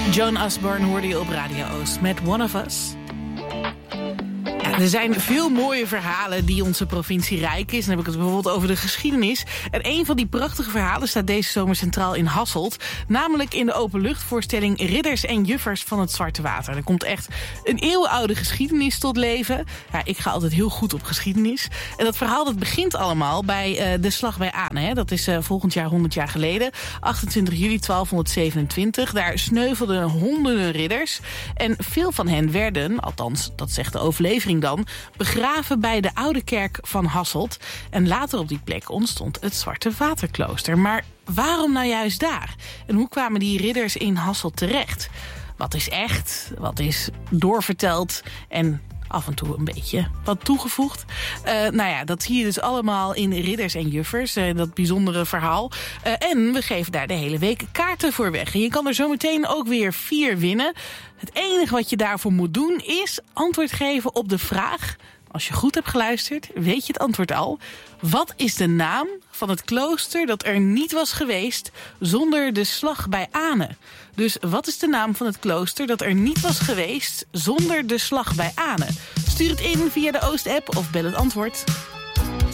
Joan Osborne hoorde je op Radio Oost met One of Us. Ja, er zijn veel mooie verhalen die onze provincie rijk is. Dan heb ik het bijvoorbeeld over de geschiedenis. En een van die prachtige verhalen staat deze zomer centraal in Hasselt. Namelijk in de openluchtvoorstelling Ridders en Juffers van het Zwarte Water. Er komt echt een eeuwenoude geschiedenis tot leven. Ja, ik ga altijd heel goed op geschiedenis. En dat verhaal dat begint allemaal bij de slag bij Aane. Hè. Dat is volgend jaar 100 jaar geleden. 28 juli 1227. Daar sneuvelden honderden ridders. En veel van hen werden, althans dat zegt de overlevering dan, begraven bij de oude kerk van Hasselt. En later op die plek ontstond het Zwarte Waterklooster. Maar waarom nou juist daar? En hoe kwamen die ridders in Hasselt terecht? Wat is echt? Wat is doorverteld? En af en toe een beetje wat toegevoegd. Nou ja, dat zie je dus allemaal in Ridders en Juffers. Dat bijzondere verhaal. En we geven daar de hele week kaarten voor weg. En je kan er zometeen ook weer 4 winnen. Het enige wat je daarvoor moet doen is antwoord geven op de vraag. Als je goed hebt geluisterd, weet je het antwoord al. Wat is de naam van het klooster dat er niet was geweest zonder de slag bij Aane? Dus wat is de naam van het klooster dat er niet was geweest zonder de slag bij Aane? Stuur het in via de Oost-app of bel het antwoord